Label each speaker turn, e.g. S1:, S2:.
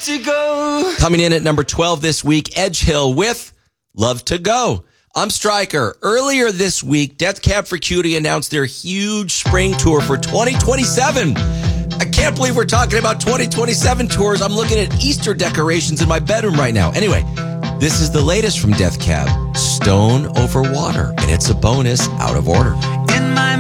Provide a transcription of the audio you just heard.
S1: to go.
S2: Coming in at number 12 this week, Edge Hill with Love to Go. I'm Stryker. Earlier this week, Death Cab for Cutie announced their huge spring tour for 2027. I can't believe we're talking about 2027 tours. I'm looking at Easter decorations in my bedroom right now. Anyway, this is the latest from Death Cab, Stone Over Water, and it's a bonus, Out of Order.
S1: In my